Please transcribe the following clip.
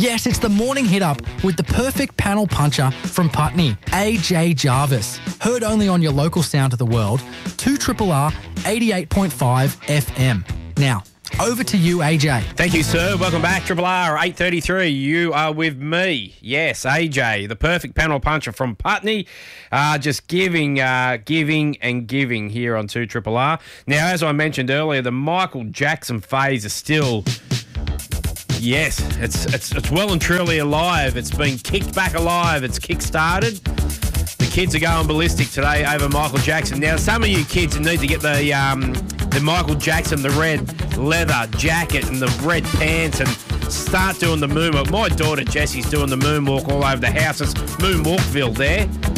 Yes, it's the morning hit up with the perfect panel puncher from Putney, AJ Jarvis. Heard only on your local sound of the world, 2RRR 88.5 FM. Now, over to you, AJ. Thank you, sir. Welcome back, Triple R 8:33. You are with me. Yes, AJ, the perfect panel puncher from Putney. Just giving and giving here on 2RRR. Now, as I mentioned earlier, the Michael Jackson phase is still... Yes, it's well and truly alive. It's been kicked back alive. It's kick-started. The kids are going ballistic today over Michael Jackson. Now, some of you kids need to get the Michael Jackson, the red leather jacket and the red pants and start doing the moonwalk. My daughter Jessie's doing the moonwalk all over the house. It's Moonwalkville there.